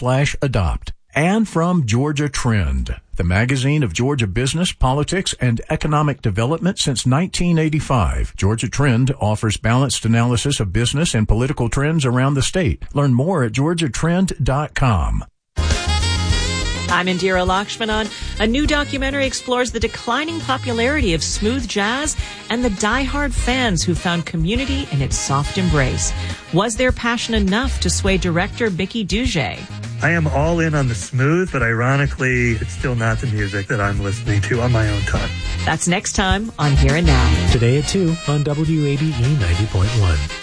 georgia.com/adopt. And from Georgia Trend, the magazine of Georgia business, politics, and economic development since 1985. Georgia Trend offers balanced analysis of business and political trends around the state. Learn more at georgiatrend.com. I'm Indira Lakshmanan. A new documentary explores the declining popularity of smooth jazz and the diehard fans who found community in its soft embrace. Was their passion enough to sway director Bicky Duge? I am all in on the smooth, but ironically, it's still not the music that I'm listening to on my own time. That's next time on Here and Now. Today at 2 on WABE 90.1.